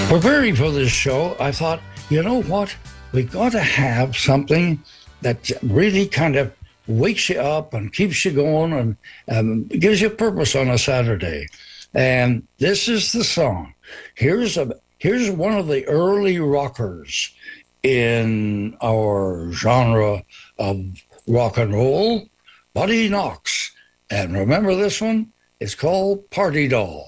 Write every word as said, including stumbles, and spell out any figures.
Preparing for this show, I thought, you know what? We got to have something that really kind of wakes you up and keeps you going and um, gives you purpose on a Saturday. And this is the song. Here's a here's one of the early rockers in our genre of rock and roll, Buddy Knox. And remember this one? It's called Party Doll.